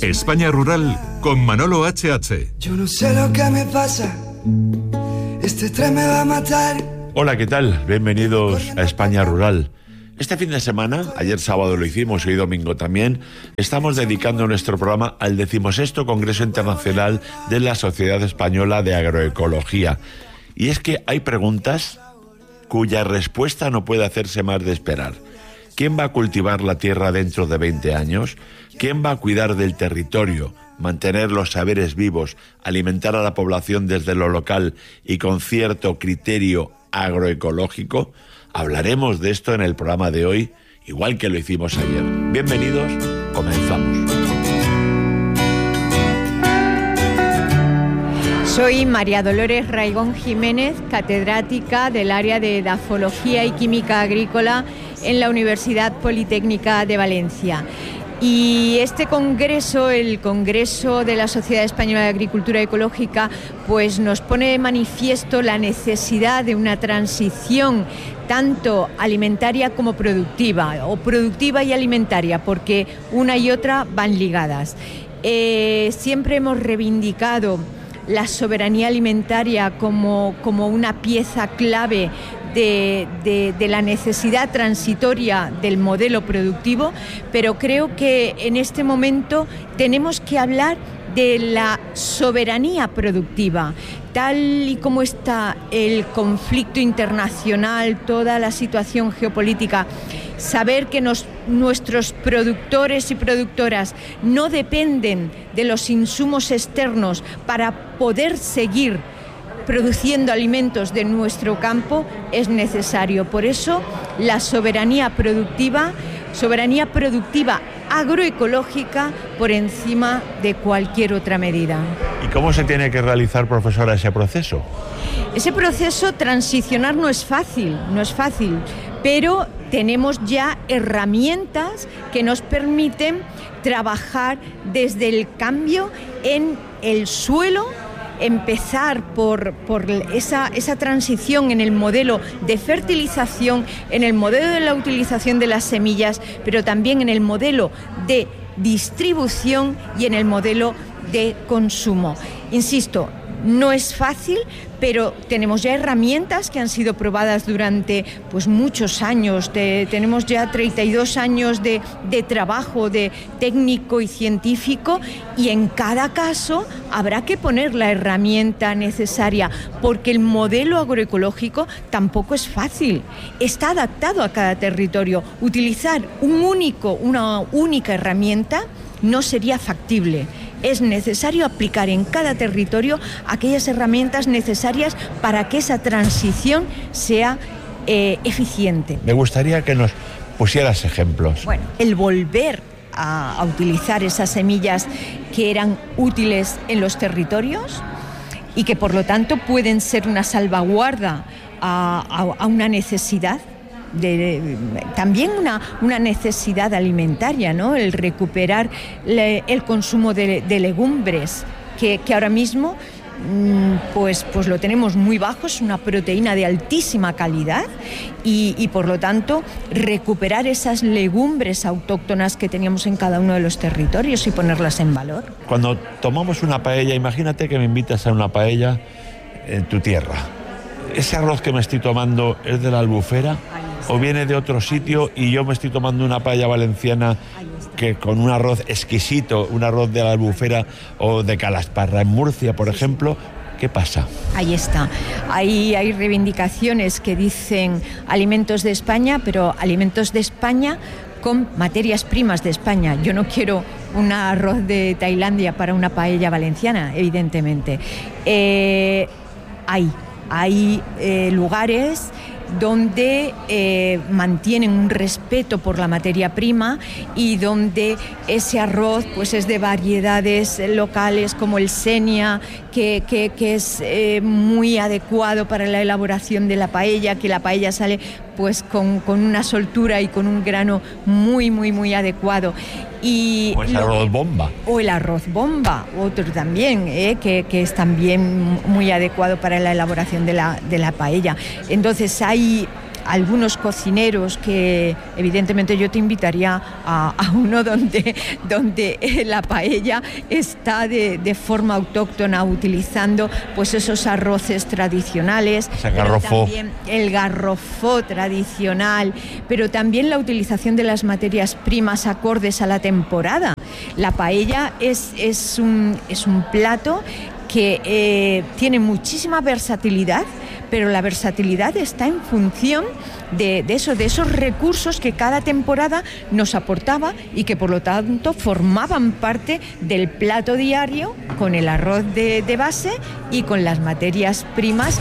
España Rural con Manolo H.H. Yo no sé lo que me pasa, este tren me va a matar. Hola, ¿qué tal? Bienvenidos a España Rural. Este fin de semana, ayer sábado lo hicimos y hoy domingo también, estamos dedicando nuestro programa al 16º Congreso Internacional de la Sociedad Española de Agroecología. Y es que hay preguntas cuya respuesta no puede hacerse más de esperar. ¿Quién va a cultivar la tierra dentro de 20 años? ¿Quién va a cuidar del territorio, mantener los saberes vivos, alimentar a la población desde lo local y con cierto criterio agroecológico? Hablaremos de esto en el programa de hoy, igual que lo hicimos ayer. Bienvenidos, comenzamos. Soy María Dolores Raigón Jiménez, catedrática del área de Edafología y Química Agrícola en la Universidad Politécnica de Valencia. Y este congreso, el Congreso de la Sociedad Española de Agricultura Ecológica, pues nos pone de manifiesto la necesidad de una transición tanto alimentaria como productiva, o productiva y alimentaria, porque una y otra van ligadas. Siempre hemos reivindicado la soberanía alimentaria como una pieza clave de la necesidad transitoria del modelo productivo, pero creo que en este momento tenemos que hablar de la soberanía productiva. Tal y como está el conflicto internacional, toda la situación geopolítica, saber que nuestros productores y productoras no dependen de los insumos externos para poder seguir produciendo alimentos de nuestro campo es necesario. Por eso la soberanía productiva agroecológica por encima de cualquier otra medida. ¿Y cómo se tiene que realizar, profesora, ese proceso? Ese proceso, transicionar no es fácil, pero tenemos ya herramientas que nos permiten trabajar desde el cambio en el suelo, empezar por esa transición en el modelo de fertilización, en el modelo de la utilización de las semillas, pero también en el modelo de distribución y en el modelo de consumo. Insisto, no es fácil, pero tenemos ya herramientas que han sido probadas durante muchos años. Tenemos ya 32 años de trabajo de técnico y científico, y en cada caso habrá que poner la herramienta necesaria, porque el modelo agroecológico tampoco es fácil. Está adaptado a cada territorio. Utilizar una única herramienta no sería factible. Es necesario aplicar en cada territorio aquellas herramientas necesarias para que esa transición sea eficiente. Me gustaría que nos pusieras ejemplos. Bueno, el volver a utilizar esas semillas que eran útiles en los territorios y que por lo tanto pueden ser una salvaguarda a una necesidad. También una necesidad alimentaria, ¿no? El recuperar el consumo de legumbres, que ahora mismo pues lo tenemos muy bajo, es una proteína de altísima calidad y por lo tanto recuperar esas legumbres autóctonas que teníamos en cada uno de los territorios y ponerlas en valor. Cuando tomamos una paella, imagínate que me invitas a una paella en tu tierra. ¿Ese arroz que me estoy tomando es de la Albufera o viene de otro sitio y yo me estoy tomando una paella valenciana que con un arroz exquisito, un arroz de la Albufera o de Calasparra en Murcia, por ejemplo? ¿Qué pasa? Ahí está. Hay reivindicaciones que dicen alimentos de España, pero alimentos de España con materias primas de España. Yo no quiero un arroz de Tailandia para una paella valenciana, evidentemente. Hay lugares donde mantienen un respeto por la materia prima y donde ese arroz pues es de variedades locales como el Senia, que es muy adecuado para la elaboración de la paella, que la paella sale pues con una soltura y con un grano muy, muy, muy adecuado. O el arroz bomba. O el arroz bomba, otro también, que es también muy adecuado para la elaboración de la paella. Entonces hay algunos cocineros que evidentemente yo te invitaría a uno donde la paella está de forma autóctona, utilizando pues esos arroces tradicionales, pero también el garrofó tradicional, pero también la utilización de las materias primas acordes a la temporada. La paella es un plato que tiene muchísima versatilidad, pero la versatilidad está en función de esos recursos que cada temporada nos aportaba y que por lo tanto formaban parte del plato diario, con el arroz de base y con las materias primas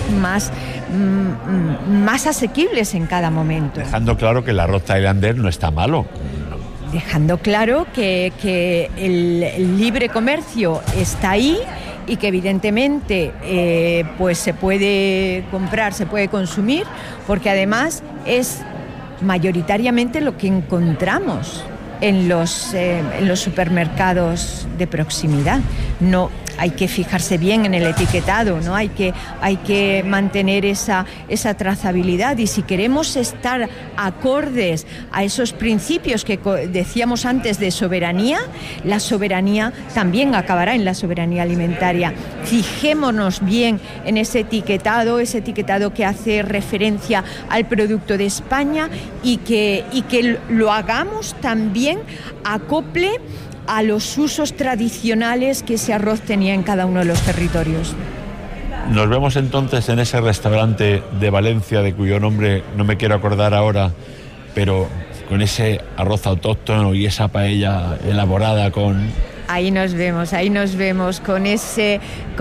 más asequibles en cada momento. Dejando claro que el arroz tailandés no está malo. Dejando claro que el libre comercio está ahí y que evidentemente pues se puede comprar, se puede consumir, porque además es mayoritariamente lo que encontramos en los supermercados de proximidad. No hay que fijarse bien en el etiquetado, ¿no? Hay que mantener esa trazabilidad, y si queremos estar acordes a esos principios que decíamos antes de soberanía, la soberanía también acabará en la soberanía alimentaria. Fijémonos bien en ese etiquetado que hace referencia al producto de España, y que lo hagamos también acople a los usos tradicionales que ese arroz tenía en cada uno de los territorios. Nos vemos entonces en ese restaurante de Valencia, de cuyo nombre no me quiero acordar ahora, pero con ese arroz autóctono y esa paella elaborada con... Ahí nos vemos con ese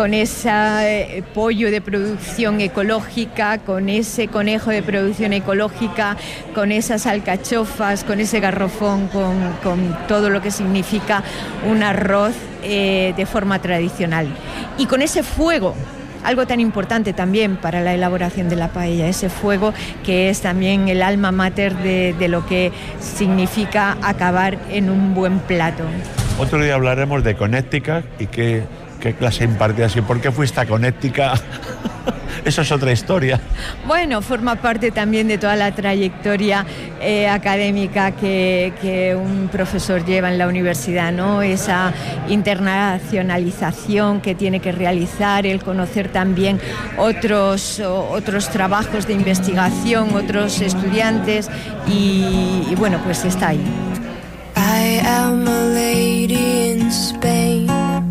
pollo de producción ecológica, con ese conejo de producción ecológica, con esas alcachofas, con ese garrofón, con todo lo que significa un arroz de forma tradicional. Y con ese fuego, algo tan importante también para la elaboración de la paella, ese fuego que es también el alma mater de lo que significa acabar en un buen plato. Otro día hablaremos de Connecticut y qué clase impartías y por qué fuiste a Connecticut. Eso es otra historia. Bueno, forma parte también de toda la trayectoria académica que un profesor lleva en la universidad, ¿no? Esa internacionalización que tiene que realizar, el conocer también otros trabajos de investigación, otros estudiantes, y bueno, pues está ahí. I am a lady in Spain.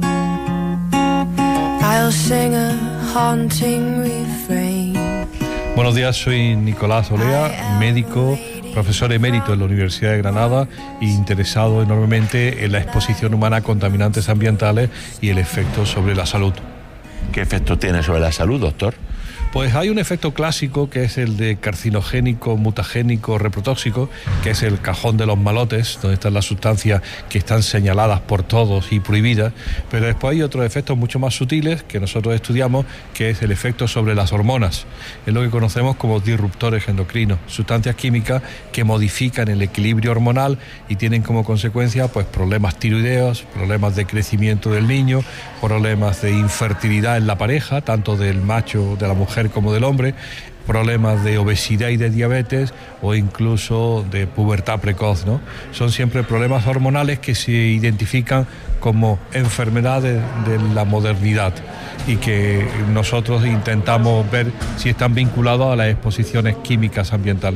I'll sing a haunting refrain. Buenos días, soy Nicolás Olea, médico, profesor emérito en la Universidad de Granada e interesado enormemente en la exposición humana a contaminantes ambientales y el efecto sobre la salud. ¿Qué efecto tiene sobre la salud, doctor? Pues hay un efecto clásico que es el de carcinogénico, mutagénico, reprotóxico, que es el cajón de los malotes, donde están las sustancias que están señaladas por todos y prohibidas, pero después hay otros efectos mucho más sutiles que nosotros estudiamos, que es el efecto sobre las hormonas. Es lo que conocemos como disruptores endocrinos, sustancias químicas que modifican el equilibrio hormonal y tienen como consecuencia pues problemas tiroideos, problemas de crecimiento del niño, problemas de infertilidad en la pareja, tanto del macho, de la mujer como del hombre, problemas de obesidad y de diabetes, o incluso de pubertad precoz, ¿no? Son siempre problemas hormonales que se identifican como enfermedades de la modernidad y que nosotros intentamos ver si están vinculados a las exposiciones químicas ambientales.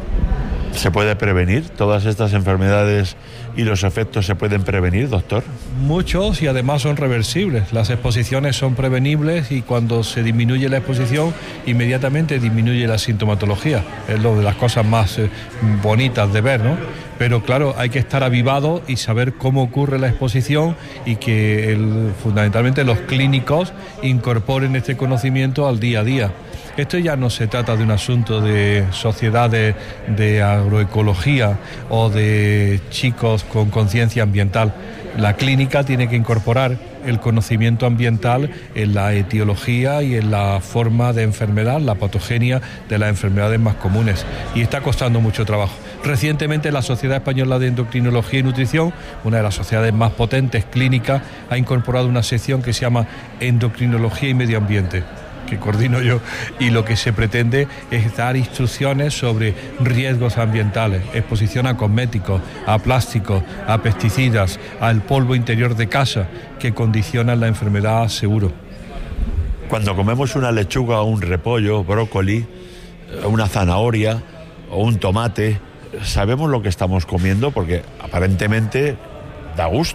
¿Se puede prevenir todas estas enfermedades y los efectos se pueden prevenir, doctor? Muchos, y además son reversibles. Las exposiciones son prevenibles y cuando se disminuye la exposición, inmediatamente disminuye la sintomatología. Es lo de las cosas más bonitas de ver, ¿no? Pero claro, hay que estar avivado y saber cómo ocurre la exposición y que fundamentalmente los clínicos incorporen este conocimiento al día a día. Esto ya no se trata de un asunto de sociedades de agroecología o de chicos con conciencia ambiental. La clínica tiene que incorporar el conocimiento ambiental en la etiología y en la forma de enfermedad, la patogenia de las enfermedades más comunes. Y está costando mucho trabajo. Recientemente la Sociedad Española de Endocrinología y Nutrición, una de las sociedades más potentes clínicas, ha incorporado una sección que se llama Endocrinología y Medio Ambiente, que coordino yo, y lo que se pretende es dar instrucciones sobre riesgos ambientales, exposición a cosméticos, a plásticos, a pesticidas, al polvo interior de casa, que condicionan la enfermedad seguro. Cuando comemos una lechuga, un repollo, brócoli, una zanahoria o un tomate, ¿sabemos lo que estamos comiendo? Porque aparentemente da gusto.